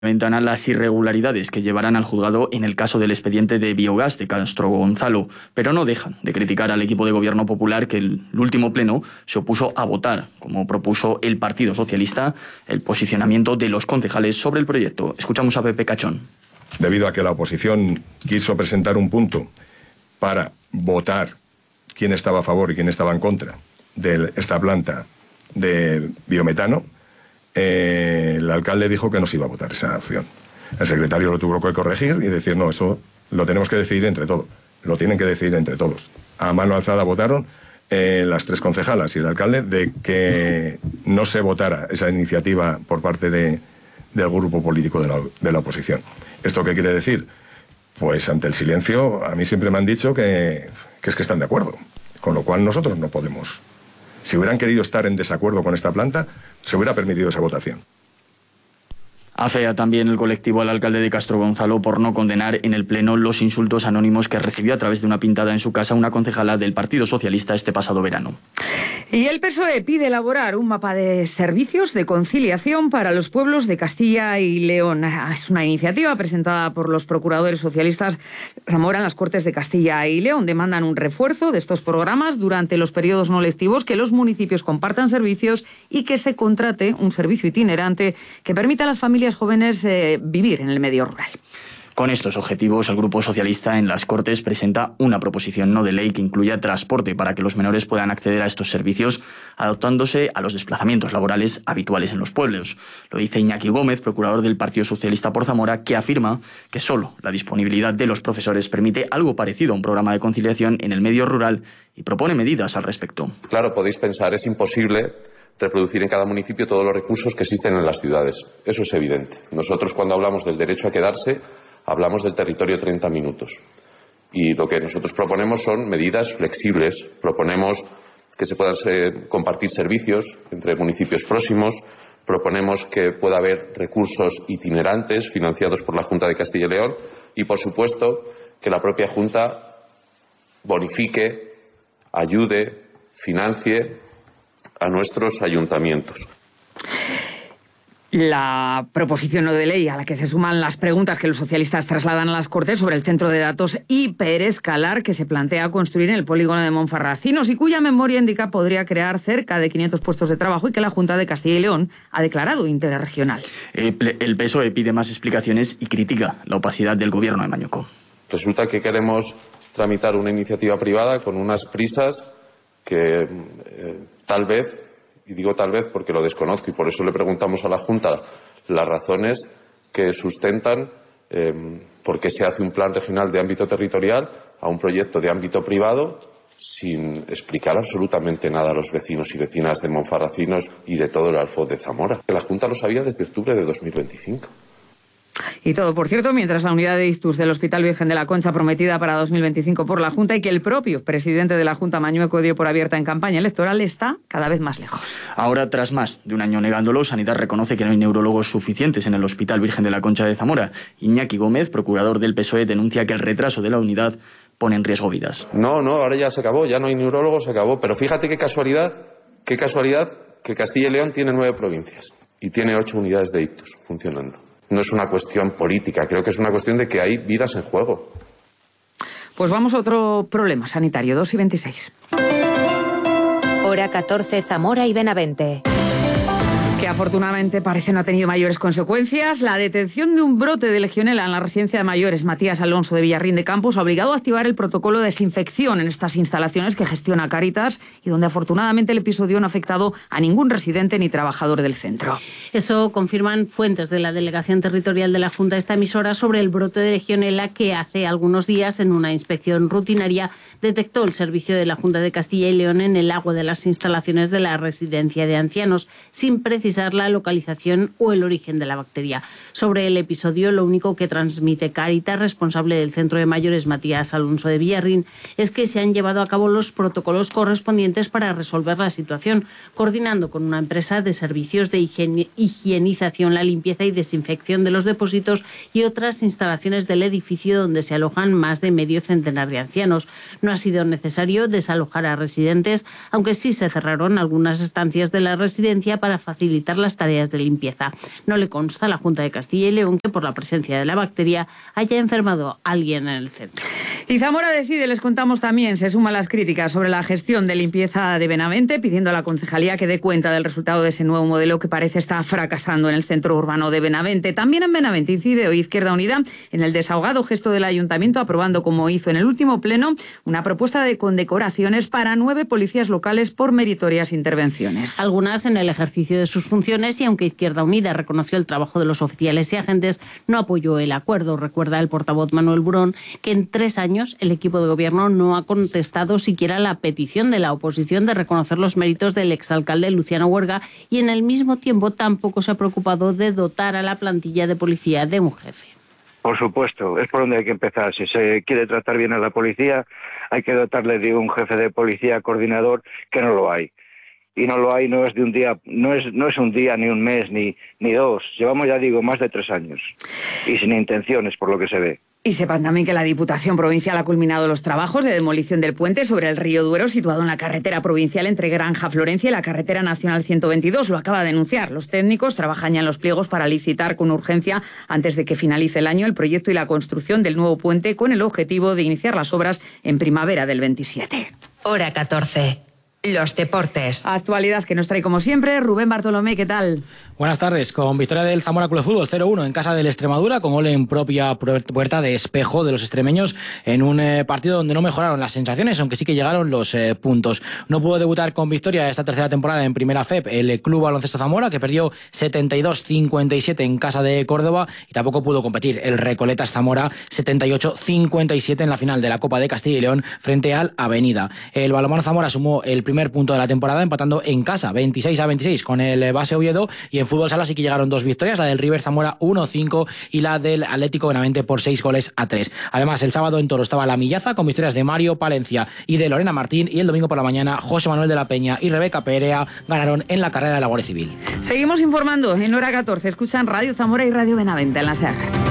Ventana las irregularidades que llevarán al juzgado en el caso del expediente de biogás de Castro Gonzalo, pero no dejan de criticar al equipo de gobierno popular que el último pleno se opuso a votar, como propuso el Partido Socialista, el posicionamiento de los concejales sobre el proyecto. Escuchamos a Pepe Cachón. Debido a que la oposición quiso presentar un punto para votar quién estaba a favor y quién estaba en contra de esta planta de biometano, el alcalde dijo que no se iba a votar esa opción. El secretario lo tuvo que corregir y decir, no, eso lo tenemos que decidir entre todos. Lo tienen que decidir entre todos. A mano alzada votaron las 3 concejalas y el alcalde de que no se votara esa iniciativa por parte del grupo político de la oposición. ¿Esto qué quiere decir? Pues ante el silencio, a mí siempre me han dicho que es que están de acuerdo. Con lo cual nosotros no podemos. Si hubieran querido estar en desacuerdo con esta planta, se hubiera permitido esa votación. Afea también el colectivo al alcalde de Castro Gonzalo por no condenar en el pleno los insultos anónimos que recibió a través de una pintada en su casa una concejala del Partido Socialista este pasado verano. Y el PSOE pide elaborar un mapa de servicios de conciliación para los pueblos de Castilla y León. Es una iniciativa presentada por los procuradores socialistas Zamora en las Cortes de Castilla y León. Demandan un refuerzo de estos programas durante los periodos no lectivos, que los municipios compartan servicios y que se contrate un servicio itinerante que permita a las familias jóvenes vivir en el medio rural. Con estos objetivos, el Grupo Socialista en las Cortes presenta una proposición no de ley que incluya transporte para que los menores puedan acceder a estos servicios, adaptándose a los desplazamientos laborales habituales en los pueblos. Lo dice Iñaki Gómez, procurador del Partido Socialista por Zamora, que afirma que solo la disponibilidad de los profesores permite algo parecido a un programa de conciliación en el medio rural y propone medidas al respecto. Claro, podéis pensar, es imposible reproducir en cada municipio todos los recursos que existen en las ciudades. Eso es evidente. Nosotros, cuando hablamos del derecho a quedarse, hablamos del territorio 30 minutos. Y lo que nosotros proponemos son medidas flexibles. Proponemos que se puedan compartir servicios entre municipios próximos. Proponemos que pueda haber recursos itinerantes financiados por la Junta de Castilla y León. Y, por supuesto, que la propia Junta bonifique, ayude, financie a nuestros ayuntamientos. La proposición no de ley a la que se suman las preguntas que los socialistas trasladan a las Cortes sobre el centro de datos hiperescalar que se plantea construir en el polígono de Monfarracinos y cuya memoria indica podría crear cerca de 500 puestos de trabajo y que la Junta de Castilla y León ha declarado interregional. El PSOE pide más explicaciones y critica la opacidad del gobierno de Mañueco. Resulta que queremos tramitar una iniciativa privada con unas prisas que tal vez, y digo tal vez porque lo desconozco y por eso le preguntamos a la Junta las razones que sustentan por qué se hace un plan regional de ámbito territorial a un proyecto de ámbito privado sin explicar absolutamente nada a los vecinos y vecinas de Monfarracinos y de todo el Alfoz de Zamora. Que la Junta lo sabía desde octubre de 2025. Y todo, por cierto, mientras la unidad de ictus del Hospital Virgen de la Concha, prometida para 2025 por la Junta y que el propio presidente de la Junta, Mañueco, dio por abierta en campaña electoral, está cada vez más lejos. Ahora, tras más de un año negándolo, Sanidad reconoce que no hay neurólogos suficientes en el Hospital Virgen de la Concha de Zamora. Iñaki Gómez, procurador del PSOE, denuncia que el retraso de la unidad pone en riesgo vidas. No, ahora ya se acabó, ya no hay neurólogos, se acabó. Pero fíjate qué casualidad que Castilla y León tiene 9 provincias y tiene 8 unidades de ictus funcionando. No es una cuestión política, creo que es una cuestión de que hay vidas en juego. Pues vamos a otro problema sanitario, 2:26. Hora 14, Zamora y Benavente. Que afortunadamente parece no ha tenido mayores consecuencias. La detención de un brote de legionela en la residencia de mayores Matías Alonso de Villarrín de Campos ha obligado a activar el protocolo de desinfección en estas instalaciones que gestiona Cáritas y donde afortunadamente el episodio no ha afectado a ningún residente ni trabajador del centro. Eso confirman fuentes de la Delegación Territorial de la Junta de esta emisora sobre el brote de legionela que hace algunos días en una inspección rutinaria detectó el servicio de la Junta de Castilla y León en el agua de las instalaciones de la residencia de ancianos, sin precisar la localización o el origen de la bacteria. Sobre el episodio, lo único que transmite Cáritas, responsable del Centro de Mayores Matías Alonso de Villarrín, es que se han llevado a cabo los protocolos correspondientes para resolver la situación, coordinando con una empresa de servicios de higienización, la limpieza y desinfección de los depósitos y otras instalaciones del edificio donde se alojan más de medio centenar de ancianos. No ha sido necesario desalojar a residentes, aunque sí se cerraron algunas estancias de la residencia para facilitar facilitar las tareas de limpieza. No le consta a la Junta de Castilla y León que por la presencia de la bacteria haya enfermado a alguien en el centro. Y Zamora Decide, les contamos también, se suman las críticas sobre la gestión de limpieza de Benavente, pidiendo a la concejalía que dé cuenta del resultado de ese nuevo modelo que parece estar fracasando en el centro urbano de Benavente. También en Benavente incide hoy Izquierda Unida en el desahogado gesto del ayuntamiento, aprobando, como hizo en el último pleno, una propuesta de condecoraciones para 9 policías locales por meritorias intervenciones. Algunas en el ejercicio de sus funciones, y aunque Izquierda Unida reconoció el trabajo de los oficiales y agentes, no apoyó el acuerdo. Recuerda el portavoz Manuel Burón que en 3 años el equipo de gobierno no ha contestado siquiera la petición de la oposición de reconocer los méritos del exalcalde Luciano Huerga, y en el mismo tiempo tampoco se ha preocupado de dotar a la plantilla de policía de un jefe. Por supuesto, es por donde hay que empezar. Si se quiere tratar bien a la policía, hay que dotarle de un jefe de policía coordinador, que no lo hay. Y no lo hay, no es de un día, no es un día, ni un mes, ni 2. Llevamos, ya digo, más de 3 años. Y sin intenciones, por lo que se ve. Y sepan también que la Diputación Provincial ha culminado los trabajos de demolición del puente sobre el río Duero, situado en la carretera provincial entre Granja Florencia y la carretera nacional 122. Lo acaba de anunciar. Los técnicos trabajan ya en los pliegos para licitar con urgencia, antes de que finalice el año, el proyecto y la construcción del nuevo puente, con el objetivo de iniciar las obras en primavera del 27. Hora 14. Los deportes. Actualidad que nos trae, como siempre, Rubén Bartolomé. ¿Qué tal? Buenas tardes. Con victoria del Zamora Club de Fútbol 0-1 en casa del Extremadura, con gol en propia puerta de Espejo de los extremeños, en un partido donde no mejoraron las sensaciones, aunque sí que llegaron los puntos. No pudo debutar con victoria esta tercera temporada en Primera FEP el Club Baloncesto Zamora, que perdió 72-57 en casa de Córdoba, y tampoco pudo competir el Recoletas Zamora 78-57 en la final de la Copa de Castilla y León frente al Avenida. El Balonmano Zamora sumó el primer punto de la temporada, empatando en casa 26-26 con el Base Oviedo, y en fútbol sala sí que llegaron 2 victorias, la del River Zamora 1-5 y la del Atlético Benavente por 6-3. Además, el sábado en Toro estaba la Millaza, con victorias de Mario Palencia y de Lorena Martín, y el domingo por la mañana José Manuel de la Peña y Rebeca Perea ganaron en la carrera de la Guardia Civil. Seguimos informando en Hora 14. Escuchan Radio Zamora y Radio Benavente en la SER.